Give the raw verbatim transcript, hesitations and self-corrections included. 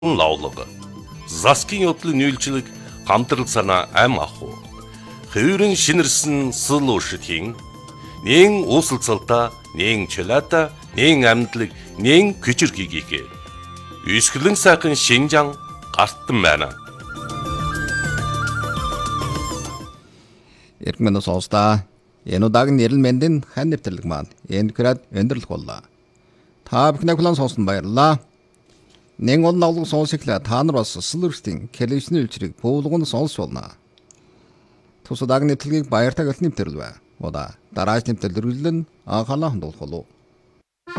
лавлага. Засгийн явдлын нийлжлэг хамтрал санаа ам аху. Хэврэн шинэрсэн сул уушдхийн нэн уусалцалта, нэн чөлата, нэн амьдлаг, нэн күчирхийгээ. Үсгэлэн сайхан Шинжаан гартан байна. Ирмэнэ соста энэ удаагийн нэрэл мэндийн хан нэвтрэлэг маань энэ град өндөрлөх боллоо. Та бүхний хүлээн сонсон баярлалаа. Нэн он навлаг сонсоглоо та нар бас Silverstein Collection үйлчрийг буулган сонсч болно. Тус удаагийн нэвтрэлгийг баяртай галт нэвтрэл бай. Удаа дараач нэвтрэл үргэлжлэн анхаалаа хандуулах болов.